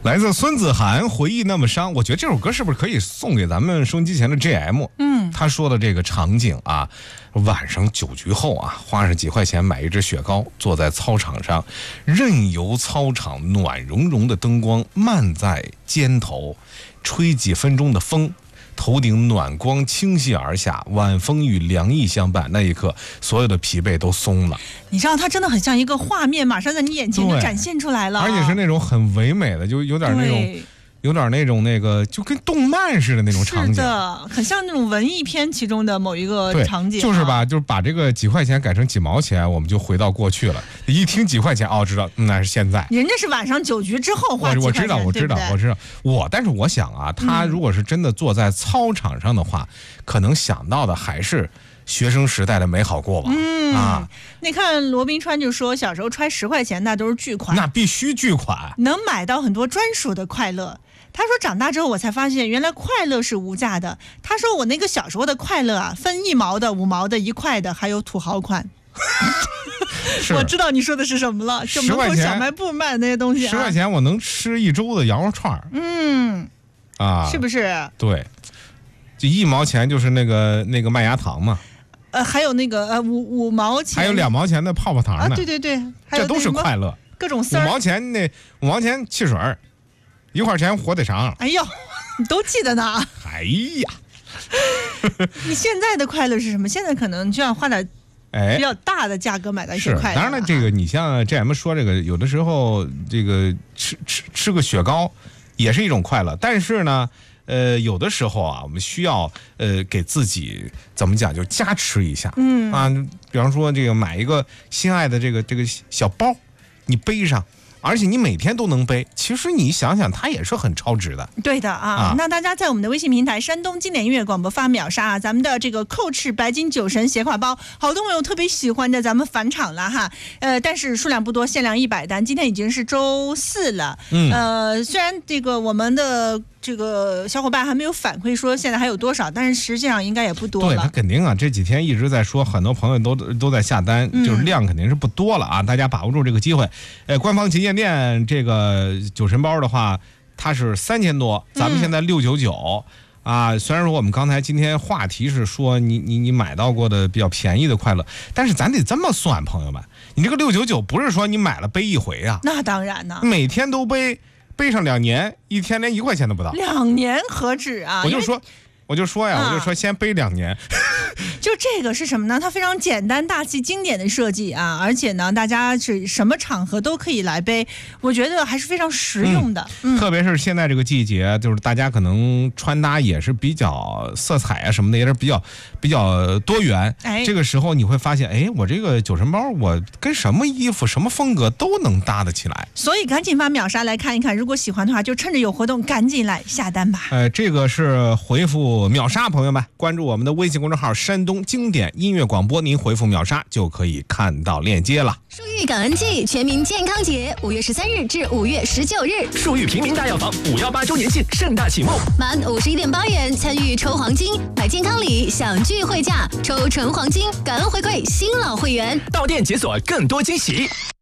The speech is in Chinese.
来自孙子涵，回忆那么伤。我觉得这首歌是不是可以送给咱们收音机前的 GM？ 他说的这个场景啊，晚上酒局后啊，花上几块钱买一支雪糕，坐在操场上，任由操场暖融融的灯光漫在肩头，吹几分钟的风。头顶暖光倾泻而下，晚风与凉意相伴，那一刻所有的疲惫都松了。 你知道它真的很像一个画面，马上在你眼前就展现出来了， 而且是那种很唯美的，就有点那种那个就跟动漫似的那种场景。 是的，很像那种文艺片其中的某一个场景。 就是吧，就是把这个几块钱改成几毛钱，我们就回到过去了。一听几块钱，知道那是现在。 人家是晚上酒局之后花几块钱， 我知道。但是我想啊，他如果是真的坐在操场上的话，可能想到的还是学生时代的美好过往。 你看罗宾川就说，小时候揣10块钱那都是巨款， 那必须巨款， 能买到很多专属的快乐。他说长大之后我才发现，原来快乐是无价的。他说我那个小时候的快乐啊，分1毛的、5毛的、1块的，还有土豪款。我知道你说的是什么了，就门口小卖部卖的那些东西。 10块钱我能吃1周的羊肉串。 是不是？ 对，就1毛钱就是那个麦芽糖嘛。 还有那个5毛钱， 还有2毛钱的泡泡糖呢。 对， 这都是快乐。 各种丝儿。 5毛钱汽水，1块钱火腿肠。 哎呦，你都记得呢。 哎呀， 你现在的快乐是什么？现在可能就要花点比较大的价格买到一些快乐。 当然了，这个你像GM说这个，有的时候这个吃个雪糕也是一种快乐，但是呢。有的时候啊，我们需要给自己怎么讲，就加持一下。比方说这个买一个心爱的这个小包，你背上，而且你每天都能背，其实你想想，它也是很超值的。 对的啊，那大家在我们的微信平台山东经典音乐广播发秒杀咱们的这个Coach白金酒神斜挎包，好多朋友特别喜欢的，咱们返场了哈。但是数量不多，限量100单。今天已经是周4了。虽然这个我们的这个小伙伴还没有反馈说现在还有多少，但是实际上应该也不多了。 对，他肯定啊，这几天一直在说，很多朋友都在下单，就是量肯定是不多了啊，大家把握住这个机会。官方旗舰店这个酒神包的话，它是3000多，咱们现在699。虽然说我们刚才今天话题是说你买到过的比较便宜的快乐，但是咱得这么算，朋友们，你这个699不是说你买了背一回啊？ 那当然呢， 每天都背上2年，一天连1块钱都不到。 2年何止啊！ 我就说先背2年。 就这个是什么呢？它非常简单、大气、经典的设计啊，而且呢，大家是什么场合都可以来背，我觉得还是非常实用的。 特别是现在这个季节，就是大家可能穿搭也是比较色彩啊什么的也是比较多元。这个时候你会发现，我这个酒神包我跟什么衣服、什么风格都能搭得起来。 所以赶紧发秒杀来看一看，如果喜欢的话，就趁着有活动赶紧来下单吧。 这个是回复秒杀，朋友们关注我们的微信公众号山东经典音乐广播，您回复秒杀就可以看到链接了。 树玉感恩季全民健康节5月13日至5月19日， 树玉平民大药房518周年庆盛大启幕， 满51.8元参与抽黄金，买健康礼享聚会价，抽纯黄金，感恩回馈新老会员， 到店解锁更多惊喜。